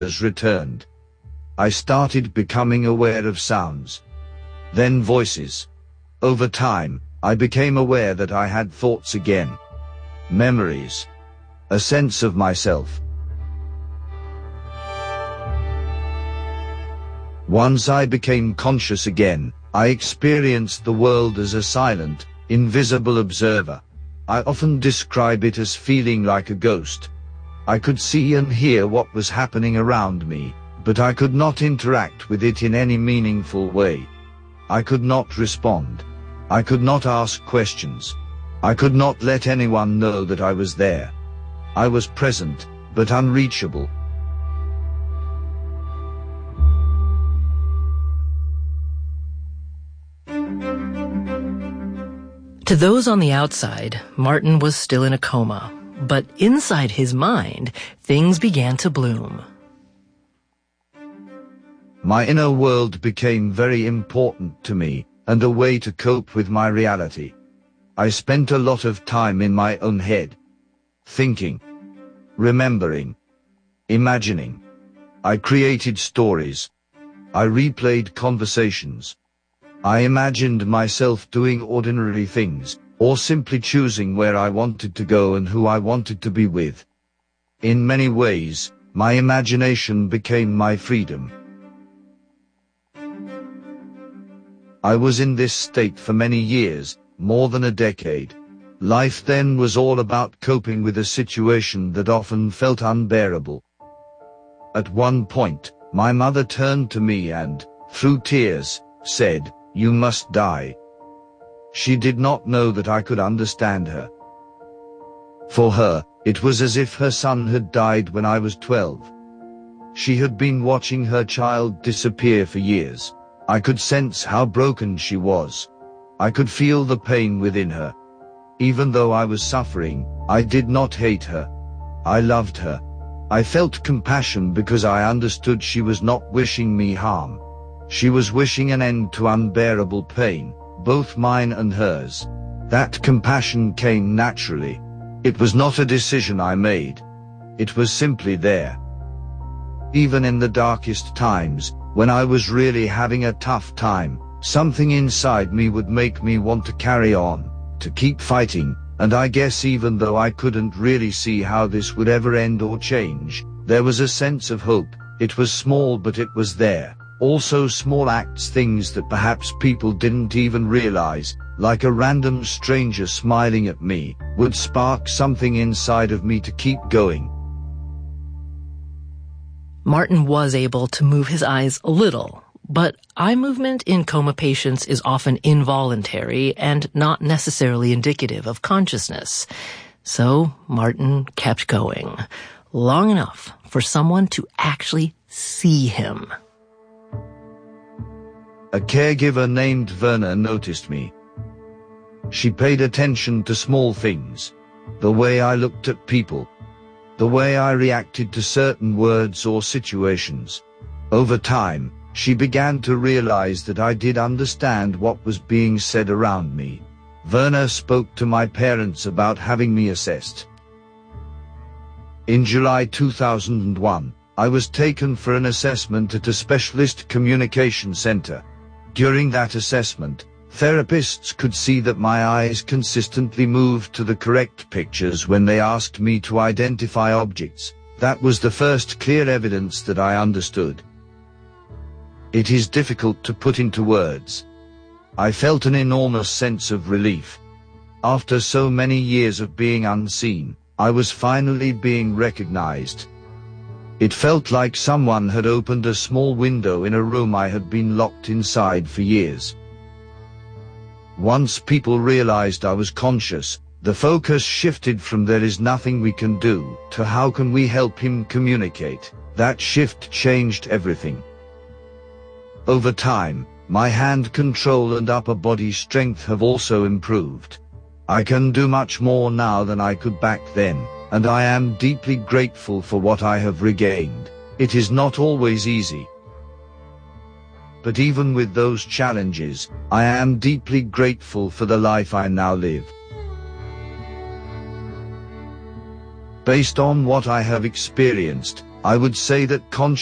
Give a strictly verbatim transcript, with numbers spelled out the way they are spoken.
returned. I started becoming aware of sounds, then voices. Over time, I became aware that I had thoughts again, memories, a sense of myself. Once I became conscious again, I experienced the world as a silent, invisible observer. I often describe it as feeling like a ghost. I could see and hear what was happening around me, but I could not interact with it in any meaningful way. I could not respond. I could not ask questions. I could not let anyone know that I was there. I was present, but unreachable. To those on the outside, Martin was still in a coma, but inside his mind, things began to bloom. My inner world became very important to me, and a way to cope with my reality. I spent a lot of time in my own head, thinking, remembering, imagining. I created stories. I replayed conversations. I imagined myself doing ordinary things, or simply choosing where I wanted to go and who I wanted to be with. In many ways, my imagination became my freedom. I was in this state for many years, more than a decade. Life then was all about coping with a situation that often felt unbearable. At one point, my mother turned to me and, through tears, said, "You must die." She did not know that I could understand her. For her, it was as if her son had died when I was twelve. She had been watching her child disappear for years. I could sense how broken she was. I could feel the pain within her. Even though I was suffering, I did not hate her. I loved her. I felt compassion because I understood she was not wishing me harm. She was wishing an end to unbearable pain, both mine and hers. That compassion came naturally. It was not a decision I made. It was simply there. Even in the darkest times, when I was really having a tough time, something inside me would make me want to carry on, to keep fighting, and I guess even though I couldn't really see how this would ever end or change, there was a sense of hope. It was small, but it was there. Also small acts, things that perhaps people didn't even realize, like a random stranger smiling at me, would spark something inside of me to keep going. Martin was able to move his eyes a little, but eye movement in coma patients is often involuntary and not necessarily indicative of consciousness. So Martin kept going, long enough for someone to actually see him. A caregiver named Verna noticed me. She paid attention to small things, the way I looked at people, the way I reacted to certain words or situations. Over time, she began to realize that I did understand what was being said around me. Verna spoke to my parents about having me assessed. In July two thousand one, I was taken for an assessment at a specialist communication center. During that assessment, therapists could see that my eyes consistently moved to the correct pictures when they asked me to identify objects. That was the first clear evidence that I understood. It is difficult to put into words. I felt an enormous sense of relief. After so many years of being unseen, I was finally being recognized. It felt like someone had opened a small window in a room I had been locked inside for years. Once people realized I was conscious, the focus shifted from "there is nothing we can do" to "how can we help him communicate." That shift changed everything. Over time, my hand control and upper body strength have also improved. I can do much more now than I could back then, and I am deeply grateful for what I have regained. It is not always easy. But even with those challenges, I am deeply grateful for the life I now live. Based on what I have experienced, I would say that consciousness